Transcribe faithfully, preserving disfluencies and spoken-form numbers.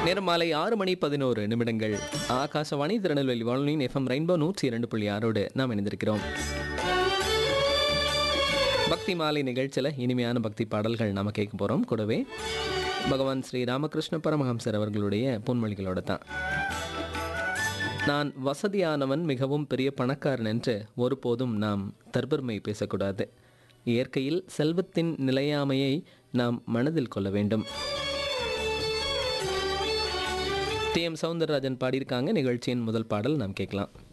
நேரம் மாலை ஆறு மணி பதினோரு நிமிடங்கள். ஆகாசவாணி திருநெல்வேலி வானொலியின் எஃப்எம் ரெயின்போ நூற்றி இரண்டு புள்ளி ஆறோடு நாம் இணைந்திருக்கிறோம். பக்தி மாலை நிகழ்ச்சியில் இனிமையான பக்தி பாடல்கள் நாம் கேட்க போகிறோம். கூடவே பகவான் ஸ்ரீ ராமகிருஷ்ண பரமஹம்சர் அவர்களுடைய பொன்மொழிகளோட தான். நான் வசதியானவன், மிகவும் பெரிய பணக்காரன் என்று ஒருபோதும் நாம் தற்பெருமை பேசக்கூடாது. இயற்கையில் செல்வத்தின் நிலையாமையை நாம் மனதில் கொள்ள வேண்டும். டி எம் சௌந்தரராஜன் பாடியிருக்காங்க. நிகழ்ச்சியின் முதல் பாடல் நாம் கேட்கலாம்.